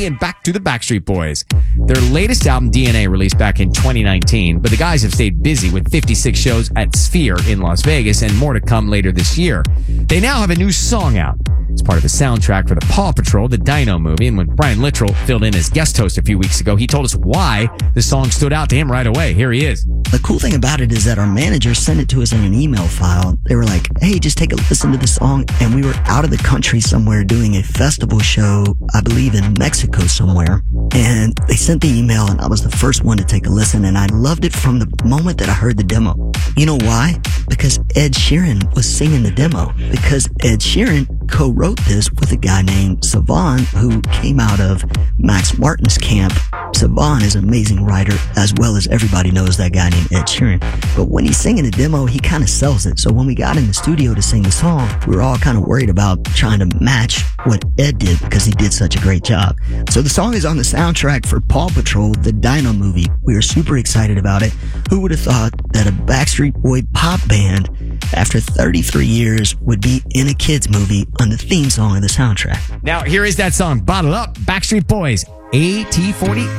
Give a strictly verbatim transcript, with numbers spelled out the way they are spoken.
and back to the Backstreet Boys. Their latest album, D N A, released back in twenty nineteen, but the guys have stayed busy with fifty-six shows at Sphere in Las Vegas and more to come later this year. They now have a new song out. It's part of the soundtrack for the Paw Patrol, the Dino movie, and when Brian Littrell filled in as guest host a few weeks ago, he told us why the song stood out to him right away. Here he is. The cool thing about it is that our manager sent it to us in an email file. They were like, hey, just take a listen to the song. And we were out of the country somewhere doing a festival show, I believe in Mexico somewhere. And they sent the email and I was the first one to take a listen. And I loved it from the moment that I heard the demo. You know why? Because Ed Sheeran was singing the demo. Because Ed Sheeran co-wrote this with a guy named Savan, who came out of Max Martin's camp. Savan is an amazing writer, as well as everybody knows that guy named Ed Sheeran. But when he's singing a demo, he kind of sells it. So when we got in the studio to sing the song, we were all kind of worried about trying to match what Ed did because he did such a great job. So the song is on the soundtrack for Paw Patrol, the Dino movie. We are super excited about it. Who would have thought that a Backstreet Boy pop band, after thirty-three years, would be in a kids movie on the theme song of the soundtrack? Now, here is that song, Bottle Up, Backstreet Boys, A T forty